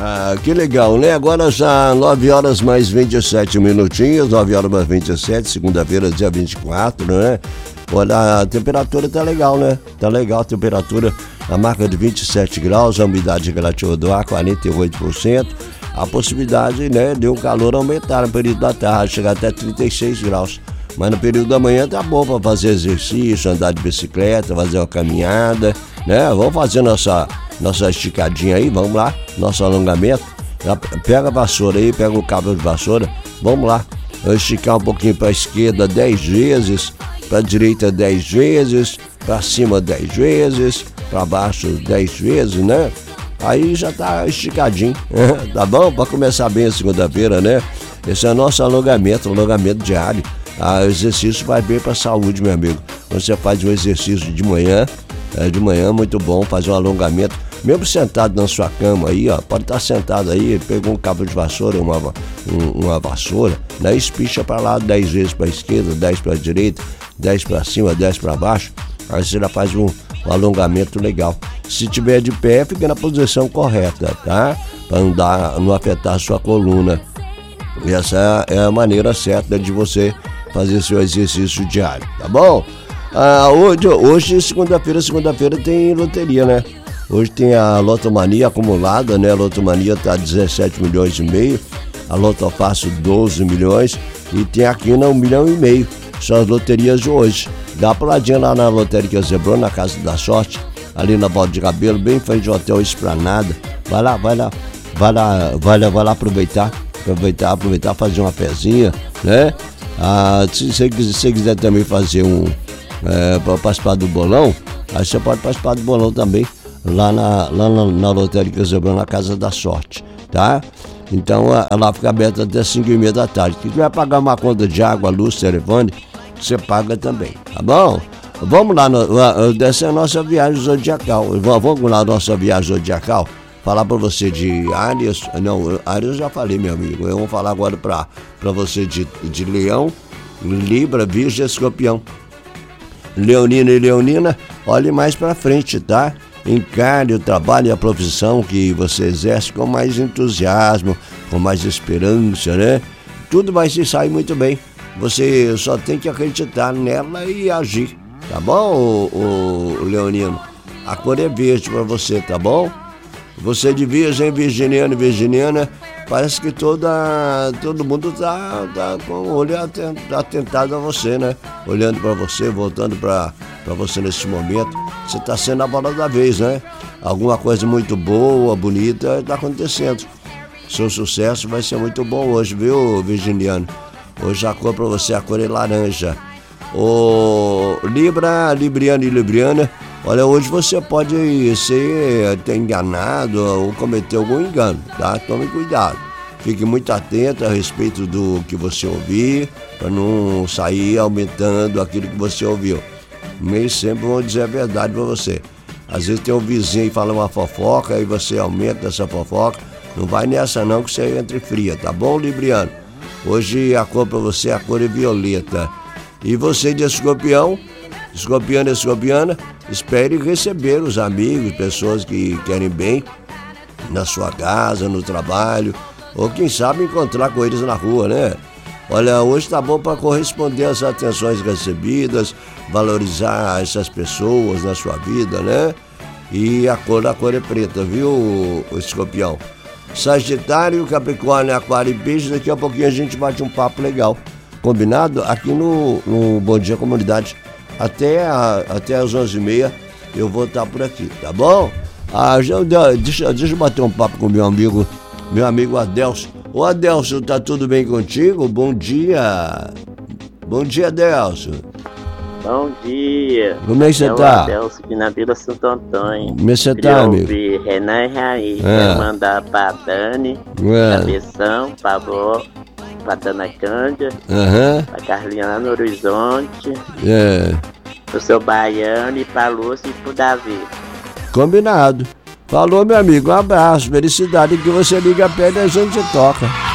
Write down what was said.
Ah, que legal, né? Agora já 9 horas mais 27 minutinhos, 9 horas mais 27, segunda-feira, dia 24, né? Olha, a temperatura tá legal, né? Tá legal a temperatura, a marca de 27 graus, a umidade relativa do ar 48%, a possibilidade, né, de o calor aumentar no período da tarde, chegar até 36 graus. Mas no período da manhã tá bom para fazer exercício, andar de bicicleta, fazer uma caminhada, né? Vamos fazer nossa esticadinha aí, vamos lá, nosso alongamento. Pega a vassoura aí, pega o cabo de vassoura, vamos lá. Esticar um pouquinho para a esquerda 10 vezes, para a direita 10 vezes, para cima 10 vezes, para baixo 10 vezes, né? Aí já tá esticadinho, tá bom? Para começar bem a segunda-feira, né? Esse é o nosso alongamento diário. O exercício vai bem para a saúde, meu amigo. Você faz um exercício de manhã muito bom, fazer um alongamento, mesmo sentado na sua cama aí, ó, pode estar sentado aí, pegou um cabo de vassoura, uma vassoura, né? Espicha para lá 10 vezes para a esquerda, 10 para a direita, 10 para cima, 10 para baixo, aí você já faz um alongamento legal. Se tiver de pé, fica na posição correta, tá? Para não afetar a sua coluna. E essa é a maneira certa de você fazer seu exercício diário, tá bom? Hoje segunda-feira tem loteria, né? Hoje tem a Lotomania acumulada, né? A Lotomania tá 17 milhões e meio, a Loto Fácil 12 milhões e tem aqui 1,5 milhão. São as loterias de hoje. Dá uma puladinha lá na Lotérica Zebrona, na Casa da Sorte, ali na Volta de Cabelo, bem em frente ao Hotel Esplanada. Vai lá aproveitar, fazer uma fezinha, né? Se você quiser também fazer para participar do bolão, aí você pode participar do bolão também, lá na Lotérica Zebrona, na Casa da Sorte, tá? Então ela fica aberta até 5h30 da tarde. Se quiser pagar uma conta de água, luz, telefone, você paga também, tá bom? Vamos lá, dessa é a nossa viagem zodiacal. Vamos lá, nossa viagem zodiacal. Falar para você de Áries, não, Áries eu já falei, meu amigo. Eu vou falar agora para você de Leão, Libra, Virgem e Escorpião. Leonino e Leonina, olhe mais para frente, tá? Encare o trabalho e a profissão que você exerce com mais entusiasmo, com mais esperança, né? Tudo vai se sair muito bem. Você só tem que acreditar nela e agir, tá bom, o Leonino? A cor é verde para você, tá bom? Você de Virgem, virginiano e virginiana, parece que todo mundo tá com o olho atentado a você, né? Olhando para você, voltando para você nesse momento. Você tá sendo a bola da vez, né? Alguma coisa muito boa, bonita tá acontecendo. Seu sucesso vai ser muito bom hoje, viu, virginiano? Hoje a cor para você, a cor é laranja. Ô Libra, Libriano e Libriana, olha, hoje você pode ser até enganado ou cometer algum engano, tá? Tome cuidado. Fique muito atento a respeito do que você ouvir, para não sair aumentando aquilo que você ouviu. Nem sempre vão dizer a verdade para você. Às vezes tem um vizinho e fala uma fofoca e você aumenta essa fofoca. Não vai nessa não, que você entra fria, tá bom, Libriano? Hoje a cor para você, a cor é violeta. E você de Escorpião, escorpiano e escorpiana, espere receber os amigos, pessoas que querem bem na sua casa, no trabalho, ou quem sabe encontrar com eles na rua, né? Olha, hoje tá bom para corresponder às atenções recebidas, valorizar essas pessoas na sua vida, né? E a cor é preta, viu, o Escorpião? Sagitário, Capricórnio, Aquário e Peixes, daqui a pouquinho a gente bate um papo legal. Combinado? Aqui no Bom Dia Comunidade. Até às 11h30 eu vou estar por aqui, tá bom? Deixa eu bater um papo com meu amigo Adelso. Ô Adelso, tá tudo bem contigo? Bom dia. Bom dia, Adelso. Bom dia. Como é que você tá? Adelso aqui na Vila Santo Antônio. Como é que você tá, amigo? Renan e Raí. Quero mandar pra Dani, Cabeção, pra avó, pra Dana Cândia, pra Carlinha lá no Horizonte, pro seu Baiano e pra Lúcia e pro Davi. Combinado. Falou, meu amigo. Um abraço, felicidade, que você liga a pele e a gente toca.